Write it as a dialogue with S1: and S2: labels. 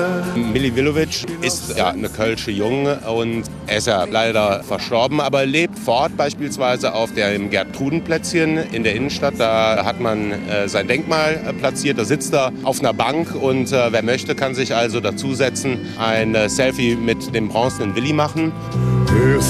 S1: Milivojevic ist ja eine kölsche Junge und er ist ja leider verstorben, aber lebt fort, beispielsweise auf dem Gertrudenplätzchen in der Innenstadt. Da hat man sein Denkmal platziert, da sitzt er auf einer Bank und wer möchte, kann sich also dazusetzen, ein Selfie mit dem bronzenen Willi machen.